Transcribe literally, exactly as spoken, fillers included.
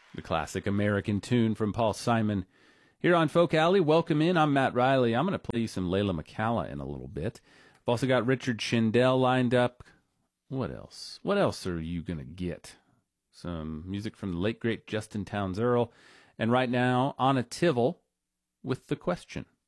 The classic American tune from Paul Simon here on Folk Alley. Welcome in. I'm Matt Riley. I'm going to play you some Layla McCalla in a little bit. I've also got Richard Shindell lined up. What else? What else are you going to get? Some music from the late, great Justin Townes Earle. And right now, Anna Tivel with The Question.